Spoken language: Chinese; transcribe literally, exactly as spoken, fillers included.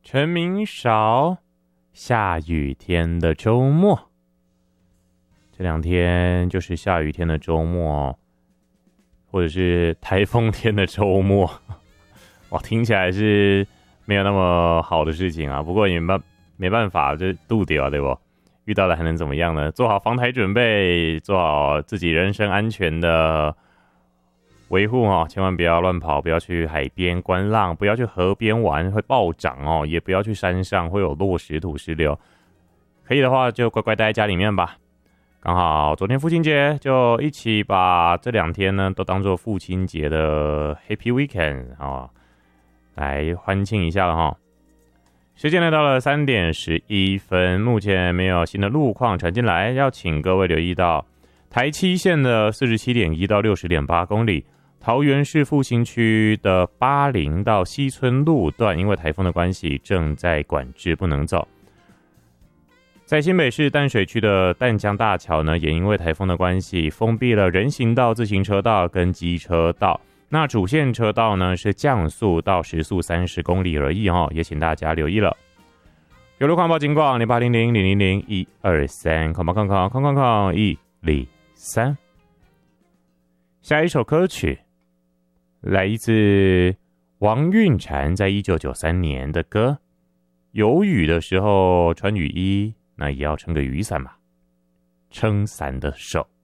陈明韶，下雨天的周末。这两天就是下雨天的周末，或者是台风天的周末。哇，听起来是没有那么好的事情啊。不过也没没办法，这度掉对不？遇到了还能怎么样呢？做好防台准备，做好自己人身安全的维护哦，千万不要乱跑，不要去海边观浪，不要去河边玩，会暴涨哦，也不要去山上，会有落石土石流。可以的话，就乖乖待在家里面吧。刚好昨天父亲节，就一起把这两天呢都当做父亲节的 Happy Weekend 啊、哦，来欢庆一下了哈。时间来到了三点十一分，目前没有新的路况传进来，要请各位留意到台七线的 四十七点一 到 六十点八 公里。桃园市复兴区的八零到西村路段，因为台风的关系，正在管制，不能走。在新北市淡水区的淡江大桥呢，也因为台风的关系，封闭了人行道、自行车道跟机车道。那主线车道呢是降速到时速三十公里而已哦，也请大家留意了。有路况报警广零八零零零零零一二三，空空空空空空空一零三。下一首歌曲。来自王韵婵在一九九三年的歌，有雨的时候穿雨衣，那也要撑个雨伞嘛，撑伞的手。